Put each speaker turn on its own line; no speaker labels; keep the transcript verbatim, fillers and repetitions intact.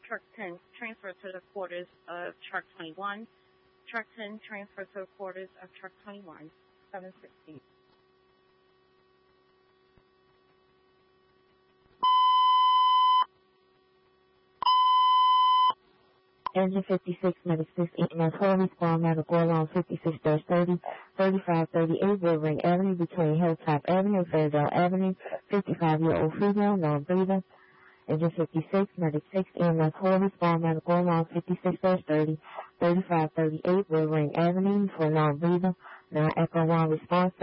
Truck ten, transfer to the quarters of Truck twenty-one. Truck ten, transfer to the quarters of Truck twenty-one. seven sixty.
Engine fifty-six, medic six, E M S, whole respawn, medical along fifty-six thirty, thirty-five thirty-eight, Woodring Avenue, between Hilltop Avenue and Fairvale Avenue, fifty-five-year-old female, non-breather. Engine fifty-six, medic six, E M S, whole respawn, medical along fifty-six thirty, thirty-five thirty-eight, Woodring Avenue, for non-breather, non-echo one response.